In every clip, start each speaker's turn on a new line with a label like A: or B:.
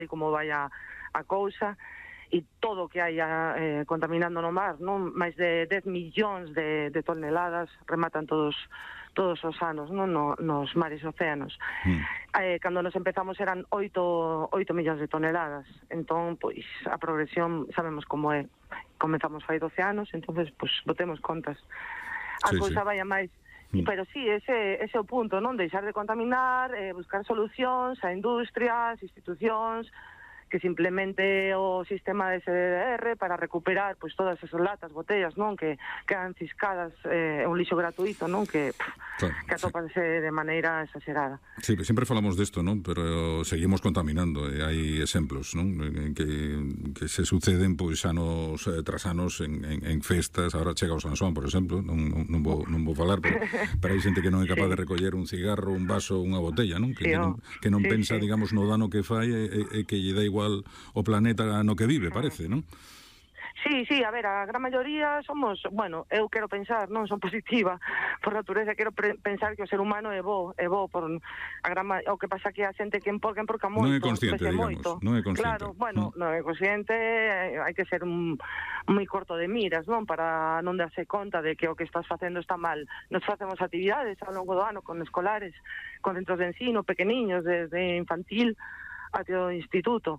A: como vai a cousa, e todo o que haya contaminando no mar, non? Máis de 10 millóns de toneladas rematan todos os anos, non? Nos mares e océanos. Cando nos empezamos eran 8 millóns de toneladas, entón, pois, a progresión sabemos como é. Comenzamos fai 12 anos, entonces, pois, botemos contas. A cousa vai a máis. Pero sí, ese é o punto, non? Deixar de contaminar, buscar solucións a industриas, institucións, que se implemente o sistema de SDR para recuperar pois todas esas latas, botellas, non, que quedan ciscadas, un lixo gratuito, non, que atópanse de maneira exagerada.
B: Sí, sempre falamos desto, non, pero seguimos contaminando, e hai exemplos, non, que se suceden pois anos tras anos en festas. Agora chega o San Xoán, por exemplo, non vou falar, pero hai xente que non é capaz de recoller un cigarro, un vaso, unha botella, non, que non pensa, digamos, no dano que fai e que lle dá igual o planeta no que vive, parece, non?
A: Sí, a ver, a gran maioría somos, bueno, eu quero pensar, non son positiva por natureza, quero pensar que o ser humano é bo por a gran o que pasa que a xente que emporca moito.
B: Non é consciente, digamos, non é consciente.
A: Claro, bueno, non é consciente, hai que ser moi corto de miras, non, para non darse conta de que o que estás facendo está mal. Nos facemos actividades ao longo do ano con escolares, con centros de ensino pequeniños, desde infantil até o instituto,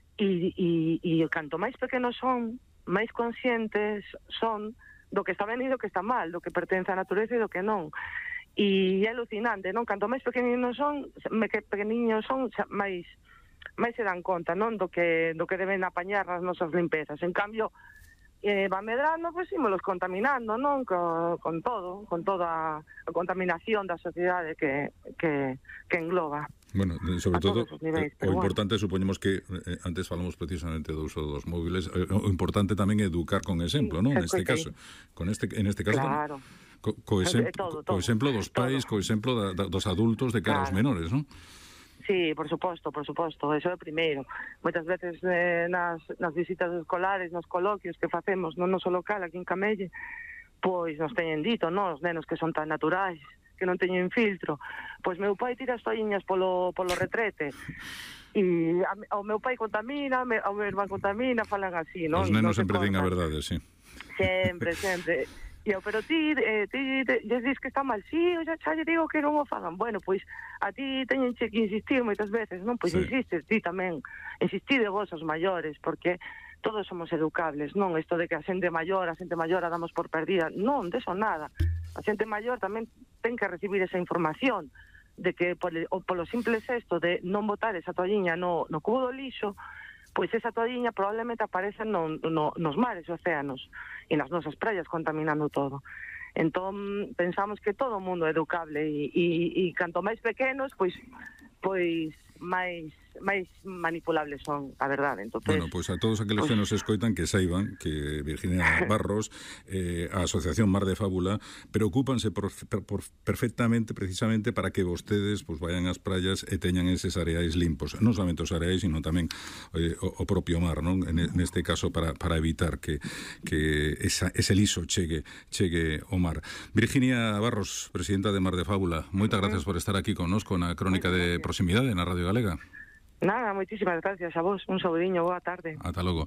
A: e canto máis pequenos son, máis conscientes son do que está ben e do que está mal, do que pertence á natureza e do que non. E é alucinante, non? Canto máis pequeniños son, máis se dan conta, non? Do que deben apañar nas nosas limpezas. En cambio, van medrando, pois ímolos contaminando, non? Con toda a contaminación da sociedade que engloba.
B: Bueno, sobre todo, o importante, supoñemos que antes falamos precisamente do uso dos móviles, o importante tamén é educar con exemplo, non? Neste caso, en este caso,
A: claro.
B: Co exemplo dos pais, co exemplo dos adultos de cara aos menores, non?
A: Sí, por suposto, eso é o primeiro. Moitas veces nas visitas escolares, nos coloquios que facemos no noso local aquí en Camelle, pois nos teñen dito, non? Os nenos que son tan naturais, que non teñen filtro, pois meu pai tira as toalliñas polo retrete, e o meu pai contamina, o meu irmán contamina, falan así, non?
B: Os nenos sempre din a verdade, sí.
A: Sempre. E eu, pero ti lles dis que está mal, sí, xa lle digo que non o fagan. Bueno, pois a ti teñenche que insistir moitas veces, non? Pois insistes ti tamén, insistide vos os maiores, porque todos somos educables, non? Isto de que a xente maior a damos por perdida, non, deso nada. A xente maior tamén ten que recibir esa información de que polo simple gesto de non botar esa toalliña no cubo do lixo, pois esa toalliña probablemente aparece nos mares e océanos e nas nosas praias contaminando todo. Entón, pensamos que todo o mundo é educable e canto máis pequenos, pois máis manipulables son, a verdade. Entonces,
B: bueno, pois a todos aqueles que nos escoitan que saiban que Virginia Barros, a Asociación Mar de Fábula, preocúpanse perfectamente, precisamente, para que vostedes vayan ás praias e teñan eses areais limpos, non somente os areais, sino tamén o propio mar, non? Neste caso, para evitar que ese liso chegue ao mar. Virginia Barros, presidenta de Mar de Fábula, moitas gracias por estar aquí connosco na Crónica de Proximidade na Radio Galega.
A: Nada, moitísimas gracias a vos. Un saudiño, boa tarde.
B: Ata logo.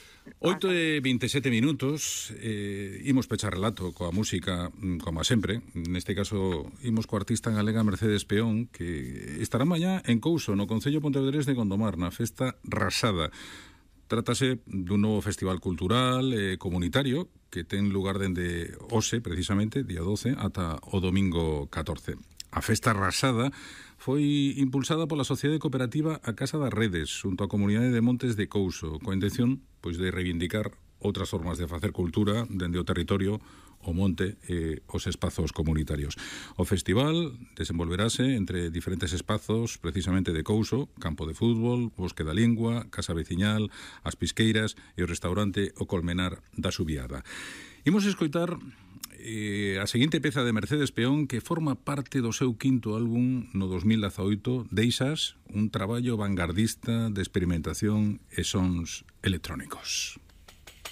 B: 8:27 minutos, imos pechar relato coa música, como sempre. Neste caso, imos coa artista galega Mercedes Peón, que estará mañá en Couso, no Concello Pontevedrés de Gondomar, na festa Rasada. Trátase dun novo festival cultural comunitario que ten lugar dende hoxe, precisamente, día 12, ata o domingo 14. A festa Rasada foi impulsada pola Sociedade Cooperativa A Casa das Redes, xunto á Comunidade de Montes de Couso, coa intención de reivindicar outras formas de facer cultura dende o territorio, o monte e os espazos comunitarios. O festival desenvolverase entre diferentes espazos, precisamente de Couso, campo de fútbol, bosque da lingua, casa veciñal, as pisqueiras e o restaurante O Colmenar da Subiada. Imos escoitar a seguinte peza de Mercedes Peón, que forma parte do seu quinto álbum no 2018, Deixas, un traballo vanguardista de experimentación e sons electrónicos.